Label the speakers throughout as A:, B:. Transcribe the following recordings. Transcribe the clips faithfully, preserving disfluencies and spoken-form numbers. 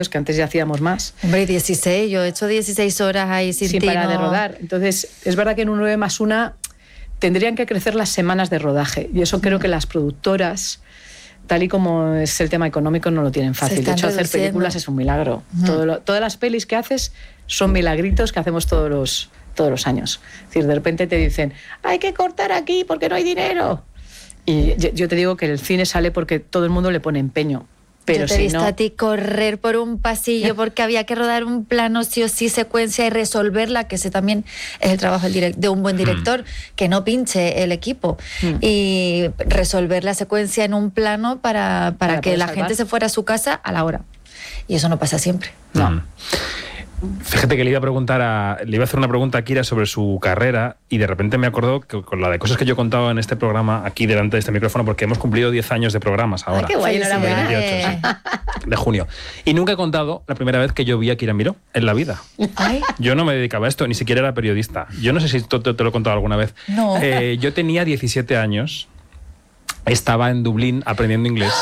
A: que antes ya hacíamos más.
B: Hombre, dieciséis, yo he hecho dieciséis horas ahí sin,
A: sin
B: ti,
A: parar
B: no...
A: de rodar. Entonces, es verdad que en un nueve más una tendrían que crecer las semanas de rodaje. Y eso creo que las productoras, tal y como es el tema económico, no lo tienen fácil. De hecho, hacer películas es un milagro. Uh-huh. Todo lo, todas las pelis que haces son milagritos que hacemos todos los, todos los años. Es decir, de repente te dicen, hay que cortar aquí porque no hay dinero. Y yo, yo te digo que el cine sale porque todo el mundo le pone empeño. Pero
B: yo te
A: si
B: he visto
A: no...
B: a ti correr por un pasillo porque había que rodar un plano sí o sí, secuencia, y resolverla, que ese también es el trabajo del direct- de un buen director, mm. que no pinche el equipo, mm. y resolver la secuencia en un plano para, para, para que la salvar. gente se fuera a su casa a la hora. Y eso no pasa siempre.
C: No. Mm. Fíjate que le iba a preguntar a, le iba a hacer una pregunta a Kira sobre su carrera y de repente me acordó que con la de cosas que yo he contado en este programa, aquí delante de este micrófono, porque hemos cumplido diez años de programas ahora.
B: Ay, qué guay, enhorabuena.
C: veintiocho, sí, de junio. Y nunca he contado la primera vez que yo vi a Kira Miró en la vida.
B: Ay.
C: Yo no me dedicaba a esto, ni siquiera era periodista. Yo no sé si te, te, te lo he contado alguna vez.
B: No.
C: Eh, yo tenía diecisiete años, estaba en Dublín aprendiendo inglés.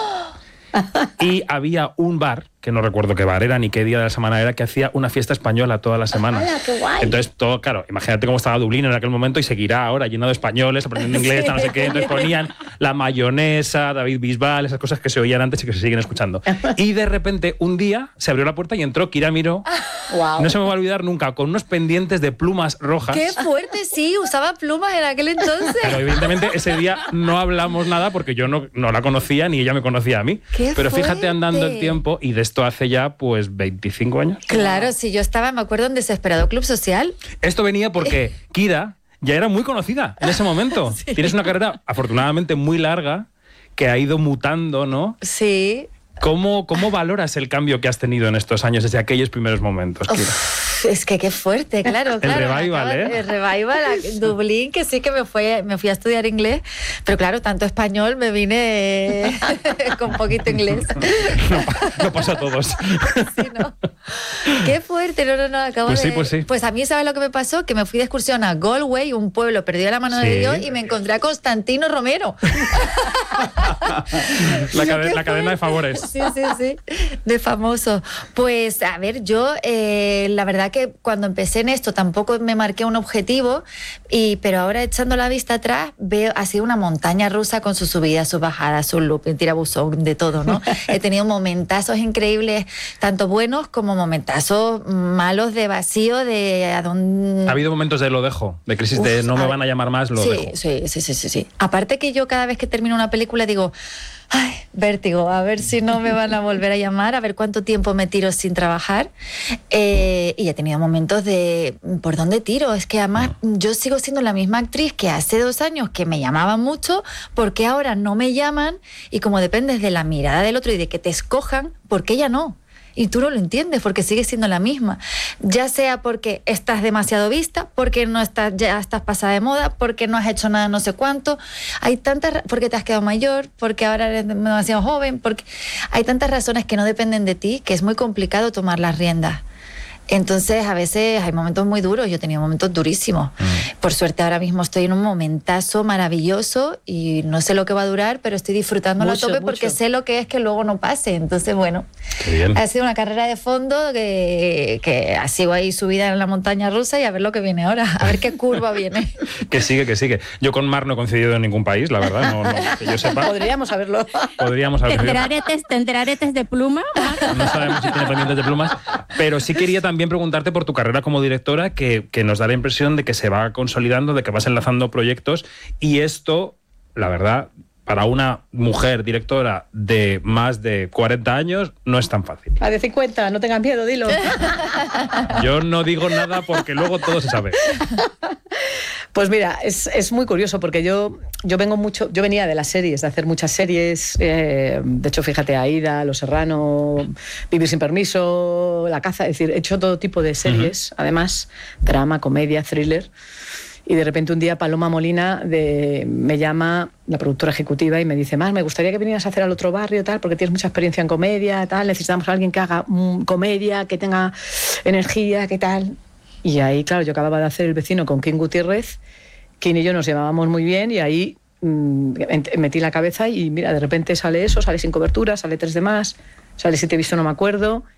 C: Y había un bar, que no recuerdo qué bar era ni qué día de la semana era, que hacía una fiesta española todas las semanas.
B: ¡Hala, qué guay!
C: Entonces, todo, claro, imagínate cómo estaba Dublín en aquel momento y seguirá ahora lleno de españoles, aprendiendo inglés, sí. no sé qué. Entonces ponían la mayonesa, David Bisbal, esas cosas que se oían antes y que se siguen escuchando. Y de repente, un día, se abrió la puerta y entró Kira Miró.
B: Wow.
C: No se me va a olvidar nunca, con unos pendientes de plumas rojas.
B: ¡Qué fuerte! Sí, usaba plumas en aquel entonces.
C: Pero evidentemente ese día no hablamos nada porque yo no, no la conocía ni ella me conocía a mí.
B: ¡Qué
C: Pero
B: fuerte!
C: fíjate andando el tiempo, y de esto hace ya pues veinticinco años.
B: Claro, sí, yo estaba, me acuerdo, en Desesperado Club Social.
C: Esto venía porque Kira ya era muy conocida en ese momento. Sí. Tienes una carrera afortunadamente muy larga que ha ido mutando, ¿no?
B: Sí.
C: ¿Cómo, cómo valoras el cambio que has tenido en estos años desde aquellos primeros momentos, Kira?
B: Uf, es que qué fuerte, claro, claro.
C: El revival,
B: acaba,
C: ¿eh?
B: El revival, Dublín, que sí que me fui, me fui a estudiar inglés, pero claro, tanto español, me vine con poquito inglés.
C: No, no pasa a todos.
B: Sí, ¿no? Qué fuerte, no, no, no, acabo
C: pues
B: de...
C: Sí, pues sí.
B: Pues a mí, ¿sabes lo que me pasó? Que me fui de excursión a Galway, un pueblo perdido a la mano sí. de Dios, y me encontré a Constantino Romero.
C: la, cade- la cadena de favores.
B: Sí, sí, sí, de famoso. Pues, a ver, yo, eh, la verdad que cuando empecé en esto tampoco me marqué un objetivo, y, pero ahora echando la vista atrás, veo, ha sido una montaña rusa con sus subidas, sus bajadas, sus looping, tirabuzón, de todo, ¿no? He tenido momentazos increíbles, tanto buenos como momentazos malos de vacío, de a dónde...
C: Ha habido momentos de lo dejo, de crisis Uf, de no me van a llamar más, lo
B: sí,
C: dejo.
B: Sí, sí, sí, sí, sí. Aparte que yo cada vez que termino una película digo... Ay, vértigo, a ver si no me van a volver a llamar, a ver cuánto tiempo me tiro sin trabajar. Eh, y he tenido momentos de, ¿por dónde tiro? Es que además yo sigo siendo la misma actriz que hace dos años que me llamaban mucho, porque ahora no me llaman, y como dependes de la mirada del otro y de que te escojan, ¿por qué ya no? Y tú no lo entiendes porque sigues siendo la misma. Ya sea porque estás demasiado vista, porque no estás, ya estás pasada de moda, porque no has hecho nada no sé cuánto. Hay tantas, porque te has quedado mayor, porque ahora eres demasiado joven, porque hay tantas razones que no dependen de ti que es muy complicado tomar las riendas. Entonces, a veces hay momentos muy duros. Yo he tenido momentos durísimos. Mm. Por suerte, ahora mismo estoy en un momentazo maravilloso y no sé lo que va a durar, pero estoy disfrutándolo a tope mucho. Porque sé lo que es que luego no pase. Entonces, bueno, ha sido una carrera de fondo que, que ha sido ahí subida en la montaña rusa, y a ver lo que viene ahora, a ver qué curva viene.
C: Que sigue, que sigue. Yo con Mar no he coincidido en ningún país, la verdad, no, no que yo sepa.
A: Podríamos haberlo.
C: Podríamos haberlo.
D: ¿Tendrá aretes, ¿Tendrá aretes de pluma?
C: No sabemos si tiene pendientes de plumas, pero sí quería también preguntarte por tu carrera como directora, que, que nos da la impresión de que se va consolidando, de que vas enlazando proyectos, y esto, la verdad, para una mujer directora de más de cuarenta años no es tan fácil.
A: A de cincuenta, no tengas miedo, dilo.
C: Yo no digo nada porque luego todo se sabe.
A: Pues mira, es, es muy curioso porque yo, yo vengo mucho, yo venía de las series, de hacer muchas series, eh, de hecho fíjate, Aída, Los Serrano, Vivir sin permiso, La caza, es decir, he hecho todo tipo de series, uh-huh. además, drama, comedia, thriller, y de repente un día Paloma Molina de, me llama, la productora ejecutiva, y me dice, Mar, me gustaría que vinieras a hacer al otro barrio, tal, porque tienes mucha experiencia en comedia, tal, necesitamos a alguien que haga mm, comedia, que tenga energía, que tal... Y ahí, claro, yo acababa de hacer El vecino con King Gutiérrez, King y yo nos llevábamos muy bien, y ahí mmm, metí la cabeza y mira, de repente sale eso, sale Sin cobertura, sale Tres de más, sale Si te he visto no me acuerdo,